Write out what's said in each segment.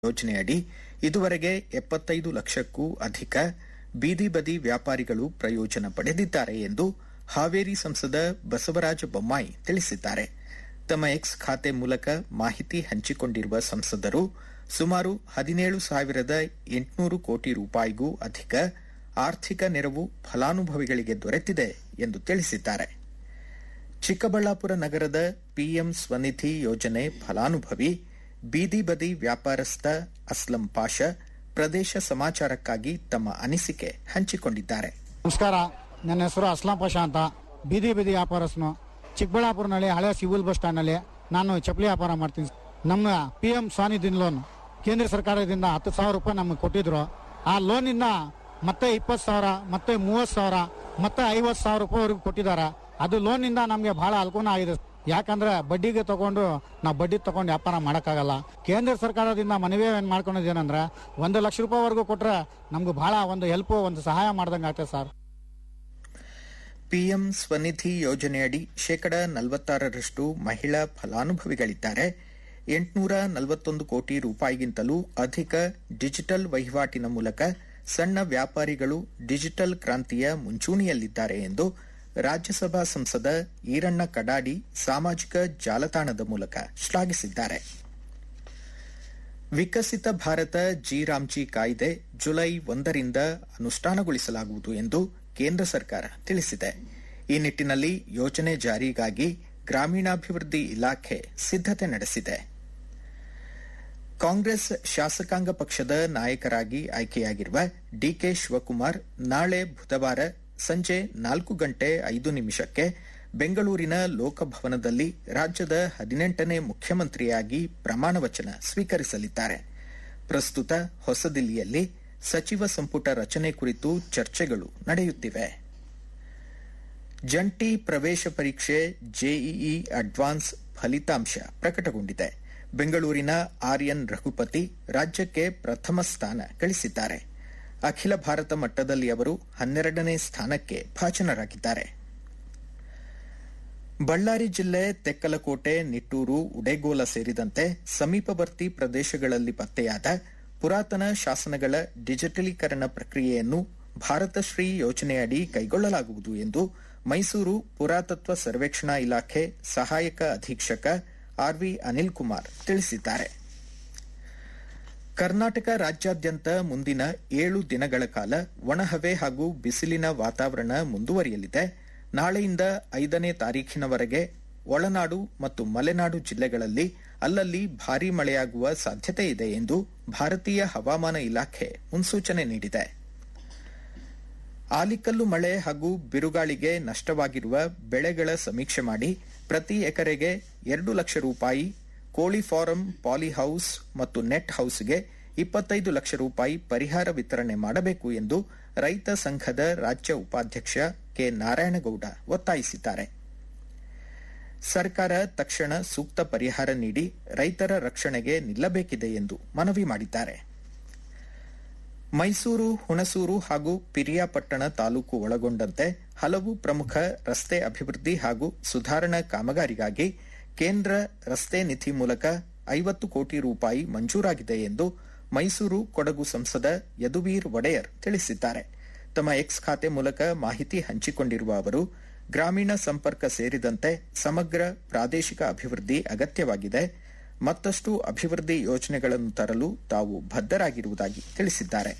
ಯೋಜನೆಯಡಿ ಇದುವರೆಗೆ 75 ಲಕ್ಷಕ್ಕೂ ಅಧಿಕ ಬೀದಿ ಬದಿ ವ್ಯಾಪಾರಿಗಳು ಪ್ರಯೋಜನ ಪಡೆದಿದ್ದಾರೆ ಎಂದು ಹಾವೇರಿ ಸಂಸದ ಬಸವರಾಜ ಬೊಮ್ಮಾಯಿ ತಿಳಿಸಿದ್ದಾರೆ. ತಮ್ಮ ಎಕ್ಸ್ ಖಾತೆ ಮೂಲಕ ಮಾಹಿತಿ ಹಂಚಿಕೊಂಡಿರುವ ಸಂಸದರು ಸುಮಾರು 17,800 ಕೋಟಿ ರೂಪಾಯಿಗೂ ಅಧಿಕ ಆರ್ಥಿಕ ನೆರವು ಫಲಾನುಭವಿಗಳಿಗೆ ದೊರೆತಿದೆ ಎಂದು ತಿಳಿಸಿದ್ದಾರೆ. ಚಿಕ್ಕಬಳ್ಳಾಪುರ ನಗರದ ಪಿಎಂ ಸ್ವನಿಧಿ ಯೋಜನೆ ಫಲಾನುಭವಿ ಬೀದಿ ಬದಿ ವ್ಯಾಪಾರಸ್ಥ ಅಸ್ಲಂ ಪಾಷಾ ಪ್ರದೇಶ ಸಮಾಚಾರಕ್ಕಾಗಿ ತಮ್ಮ ಅನಿಸಿಕೆ ಹಂಚಿಕೊಂಡಿದ್ದಾರೆ. ನಮಸ್ಕಾರ, ನನ್ನ ಹೆಸರು ಅಸ್ಲಂ ಪಾಷಾ ಅಂತ. ಬೀದಿ ವ್ಯಾಪಾರಸ್ಥನು. ಚಿಕ್ಕಬಳ್ಳಾಪುರನಲ್ಲಿ ಹಳೆ ಸಿವಿಲ್ ಬಸ್ ಸ್ಟ್ಯಾಂಡ್ನಲ್ಲಿ ನಾನು ಚಪ್ಪಲಿ ವ್ಯಾಪಾರ ಮಾಡ್ತೀನಿ. ನಮ್ಮ ಪಿಎಂ ಸ್ವನಿಧಿ ಲೋನ್ ಕೇಂದ್ರ ಸರ್ಕಾರದಿಂದ 10,000 ರೂಪಾಯಿ ನಮಗೆ ಕೊಟ್ಟಿದ್ರು. ಆ ಲೋನಿಂದ ಮತ್ತೆ 20,000, ಮತ್ತೆ 30,000, ಮತ್ತೆ 50,000 ರೂಪಾಯಿವರೆಗೂ ಕೊಟ್ಟಿದ್ದಾರೆ. ಅದು ಲೋನಿಂದ ನಮಗೆ ಬಹಳ ಅನುಕೂಲ ಆಗಿದೆ. ಯಾಕಂದ್ರೆ ಬಡ್ಡಿಗೆ ತಗೊಂಡು ನಾವು ಬಡ್ಡಿ ತಗೊಂಡು ವ್ಯಾಪಾರ ಮಾಡೋಕ್ಕಾಗಲ್ಲ. ಕೇಂದ್ರ ಸರ್ಕಾರದಿಂದ ಮನವಿ ಮಾಡ್ಕೊಂಡಿದ್ದೇನೆಂದ್ರೆ 1 ಲಕ್ಷ ರೂಪಾಯಿವರೆಗೂ ಕೊಟ್ರೆ ನಮ್ಗೆ ಬಹಳ ಒಂದು ಹೆಲ್ಪ್, ಒಂದು ಸಹಾಯ ಮಾಡ್ದಂಗೆ ಆಗ್ತದೆ ಸರ್. ಪಿಎಂ ಸ್ವನಿಧಿ ಯೋಜನೆಯಡಿ 46% ಮಹಿಳಾ ಫಲಾನುಭವಿಗಳಿದ್ದಾರೆ. 841 ಕೋಟಿ ರೂಪಾಯಿಗಿಂತಲೂ ಅಧಿಕ ಡಿಜಿಟಲ್ ವಹಿವಾಟಿನ ಮೂಲಕ ಸಣ್ಣ ವ್ಯಾಪಾರಿಗಳು ಡಿಜಿಟಲ್ ಕ್ರಾಂತಿಯ ಮುಂಚೂಣಿಯಲ್ಲಿದ್ದಾರೆ ಎಂದು ರಾಜ್ಯಸಭಾ ಸಂಸದ ಈರಣ್ಣ ಕಡಾಡಿ ಸಾಮಾಜಿಕ ಜಾಲತಾಣದ ಮೂಲಕ ಶ್ಲಾಘಿಸಿದ್ದಾರೆ. ವಿಕಸಿತ ಭಾರತ ಜಿ-ರಾಮ್ಜಿ ಕಾಯ್ದೆ ಜುಲೈ 1ರಿಂದ ಅನುಷ್ಠಾನಗೊಳಿಸಲಾಗುವುದು ಎಂದು ಕೇಂದ್ರ ಸರ್ಕಾರ ತಿಳಿಸಿದೆ. ಈ ನಿಟ್ಟಿನಲ್ಲಿ ಯೋಜನೆ ಜಾರಿಗಾಗಿ ಗ್ರಾಮೀಣಾಭಿವೃದ್ಧಿ ಇಲಾಖೆ ಸಿದ್ದತೆ ನಡೆಸಿದೆ. ಕಾಂಗ್ರೆಸ್ ಶಾಸಕಾಂಗ ಪಕ್ಷದ ನಾಯಕರಾಗಿ ಆಯ್ಕೆಯಾಗಿರುವ ಡಿಕೆ ಶಿವಕುಮಾರ್ ನಾಳೆ ಬುಧವಾರ ಸಂಜೆ 4:05 ಬೆಂಗಳೂರಿನ ಲೋಕಭವನದಲ್ಲಿ ರಾಜ್ಯದ 18ನೇ ಮುಖ್ಯಮಂತ್ರಿಯಾಗಿ ಪ್ರಮಾಣ ವಚನ ಸ್ವೀಕರಿಸಲಿದ್ದಾರೆ. ಪ್ರಸ್ತುತ ಹೊಸದಿಲ್ಲಿಯಲ್ಲಿ ಸಚಿವ ಸಂಪುಟ ರಚನೆ ಕುರಿತು ಚರ್ಚೆಗಳು ನಡೆಯುತ್ತಿವೆ. ಜಂಟಿ ಪ್ರವೇಶ ಪರೀಕ್ಷೆ ಜೆಇಇ ಅಡ್ವಾನ್ಸ್ ಫಲಿತಾಂಶ ಪ್ರಕಟಗೊಂಡಿದೆ. ಬೆಂಗಳೂರಿನ ಆರ್ಯನ್ ರಘುಪತಿ ರಾಜ್ಯಕ್ಕೆ ಪ್ರಥಮ ಸ್ಥಾನ ಗಳಿಸಿದ್ದಾರೆ. ಅಖಿಲ ಭಾರತ ಮಟ್ಟದಲ್ಲಿ ಅವರು 12ನೇ ಸ್ಥಾನಕ್ಕೆ ಭಾಜನರಾಗಿದ್ದಾರೆ. ಬಳ್ಳಾರಿ ಜಿಲ್ಲೆ ತೆಕ್ಕಲಕೋಟೆ, ನಿಟ್ಟೂರು, ಉಡೇಗೋಲ ಸೇರಿದಂತೆ ಸಮೀಪವರ್ತಿ ಪ್ರದೇಶಗಳಲ್ಲಿ ಪತ್ತೆಯಾದ ಪುರಾತನ ಶಾಸನಗಳ ಡಿಜಿಟಲೀಕರಣ ಪ್ರಕ್ರಿಯೆಯನ್ನು ಭಾರತಶ್ರೀ ಯೋಜನೆಯಡಿ ಕೈಗೊಳ್ಳಲಾಗುವುದು ಎಂದು ಮೈಸೂರು ಪುರಾತತ್ವ ಸರ್ವೇಕ್ಷಣಾ ಇಲಾಖೆ ಸಹಾಯಕ ಅಧೀಕ್ಷಕ ಆರ್ವಿ ಅನಿಲ್ ಕುಮಾರ್ ತಿಳಿಸಿದ್ದಾರೆ. ಕರ್ನಾಟಕ ರಾಜ್ಯಾದ್ಯಂತ ಮುಂದಿನ 7 ದಿನಗಳ ಕಾಲ ಒಣಹವೆ ಹಾಗೂ ಬಿಸಿಲಿನ ವಾತಾವರಣ ಮುಂದುವರಿಯಲಿದೆ. ನಾಳೆಯಿಂದ 5ನೇ ತಾರೀಖಿನವರೆಗೆ ಒಳನಾಡು ಮತ್ತು ಮಲೆನಾಡು ಜಿಲ್ಲೆಗಳಲ್ಲಿ ಅಲ್ಲಲ್ಲಿ ಭಾರೀ ಮಳೆಯಾಗುವ ಸಾಧ್ಯತೆ ಇದೆ ಎಂದು ಭಾರತೀಯ ಹವಾಮಾನ ಇಲಾಖೆ ಮುನ್ಸೂಚನೆ ನೀಡಿದೆ. ಆಲಿಕಲ್ಲು ಮಳೆ ಹಾಗೂ ಬಿರುಗಾಳಿಗೆ ನಷ್ಟವಾಗಿರುವ ಬೆಳೆಗಳ ಸಮೀಕ್ಷೆ ಮಾಡಿ ಪ್ರತಿ ಎಕರೆಗೆ 2 ಲಕ್ಷ ರೂಪಾಯಿ, ಕೋಳಿ ಫಾರಂ, ಪಾಲಿಹೌಸ್ ಮತ್ತು ನೆಟ್ ಹೌಸ್ಗೆ 25 ಲಕ್ಷ ರೂಪಾಯಿ ಪರಿಹಾರ ವಿತರಣೆ ಮಾಡಬೇಕು ಎಂದು ರೈತ ಸಂಘದ ರಾಜ್ಯ ಉಪಾಧ್ಯಕ್ಷ ಕೆ ನಾರಾಯಣಗೌಡ ಒತ್ತಾಯಿಸಿದ್ದಾರೆ. ಸರ್ಕಾರ ತಕ್ಷಣ ಸೂಕ್ತ ಪರಿಹಾರ ನೀಡಿ ರೈತರ ರಕ್ಷಣೆಗೆ ನಿಲ್ಲಬೇಕಿದೆ ಎಂದು ಮನವಿ ಮಾಡಿದ್ದಾರೆ. ಮೈಸೂರು, ಹುಣಸೂರು ಹಾಗೂ ಪಿರಿಯಾಪಟ್ಟಣ ತಾಲೂಕು ಒಳಗೊಂಡಂತೆ ಹಲವು ಪ್ರಮುಖ ರಸ್ತೆ ಅಭಿವೃದ್ಧಿ ಹಾಗೂ ಸುಧಾರಣಾ ಕಾಮಗಾರಿಗಾಗಿ ಕೇಂದ್ರ ರಸ್ತೆ ನಿಧಿ ಮೂಲಕ 50 ಕೋಟಿ ರೂಪಾಯಿ ಮಂಜೂರಾಗಿದೆ ಎಂದು ಮೈಸೂರು ಕೊಡಗು ಸಂಸದ ಯದುವೀರ್ ಒಡೆಯರ್ ತಿಳಿಸಿದ್ದಾರೆ. ತಮ್ಮ ಎಕ್ಸ್ ಖಾತೆ ಮೂಲಕ ಮಾಹಿತಿ ಹಂಚಿಕೊಂಡಿರುವ ಅವರು, ಗ್ರಾಮೀಣ ಸಂಪರ್ಕ ಸೇರಿದಂತೆ ಸಮಗ್ರ ಪ್ರಾದೇಶಿಕ ಅಭಿವೃದ್ಧಿ ಅಗತ್ಯವಾಗಿದೆ. ಮತ್ತಷ್ಟು ಅಭಿವೃದ್ಧಿ ಯೋಜನೆಗಳನ್ನು ತರಲು ತಾವು ಬದ್ಧರಾಗಿರುವುದಾಗಿ ತಿಳಿಸಿದ್ದಾರೆ.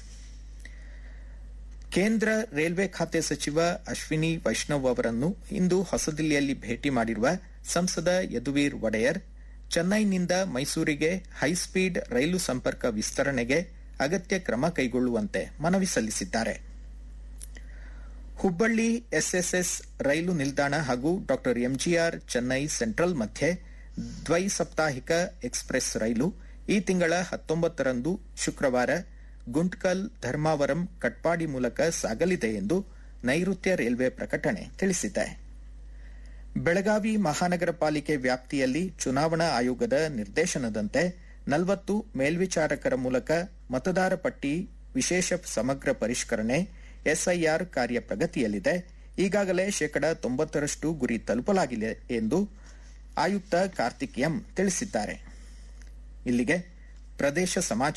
ಕೇಂದ್ರ ರೈಲ್ವೆ ಖಾತೆ ಸಚಿವ ಅಶ್ವಿನಿ ವೈಷ್ಣವ್ ಅವರನ್ನು ಇಂದು ಹೊಸದಿಲ್ಲಿಯಲ್ಲಿ ಭೇಟಿ ಮಾಡಿರುವ ಸಂಸದ ಯದುವೀರ್ ಒಡೆಯರ್ ಚೆನ್ನೈನಿಂದ ಮೈಸೂರಿಗೆ ಹೈಸ್ಪೀಡ್ ರೈಲು ಸಂಪರ್ಕ ವಿಸ್ತರಣೆಗೆ ಅಗತ್ಯ ಕ್ರಮ ಕೈಗೊಳ್ಳುವಂತೆ ಮನವಿ ಸಲ್ಲಿಸಿದ್ದಾರೆ. ಹುಬ್ಬಳ್ಳಿ ಎಸ್ಎಸ್ಎಸ್ ರೈಲು ನಿಲ್ದಾಣ ಹಾಗೂ ಡಾ ಎಂಜಿಆರ್ ಚೆನ್ನೈ ಸೆಂಟ್ರಲ್ ಮಧ್ಯೆ ದ್ವೈಸಪ್ತಾಹಿಕ ಎಕ್ಸ್ಪ್ರೆಸ್ ರೈಲು ಈ ತಿಂಗಳ 19ರಂದು ಶುಕ್ರವಾರ ಗುಂಟ್ಕಲ್, ಧರ್ಮಾವರಂ, ಕಟ್ಪಾಡಿ ಮೂಲಕ ಸಾಗಲಿದೆ ಎಂದು ನೈಋತ್ಯ ರೈಲ್ವೆ ಪ್ರಕಟಣೆ ತಿಳಿಸಿದೆ. ಬೆಳಗಾವಿ ಮಹಾನಗರ ಪಾಲಿಕೆ ವ್ಯಾಪ್ತಿಯಲ್ಲಿ ಚುನಾವಣಾ ಆಯೋಗದ ನಿರ್ದೇಶನದಂತೆ 40 ಮೇಲ್ವಿಚಾರಕರ ಮೂಲಕ ಮತದಾರ ಪಟ್ಟಿ ವಿಶೇಷ ಸಮಗ್ರ ಪರಿಷ್ಕರಣೆ ಎಸ್ಐಆರ್ ಕಾರ್ಯ ಪ್ರಗತಿಯಲ್ಲಿದೆ. ಈಗಾಗಲೇ 90% ಗುರಿ ತಲುಪಲಾಗಿದೆ ಎಂದು ಆಯುಕ್ತ ಕಾರ್ತಿಕ್ ಎಂ ತಿಳಿಸಿದ್ದಾರೆ. ಇಲ್ಲಿಗೆ ಪ್ರದೇಶ ಸಮಾಚಾರ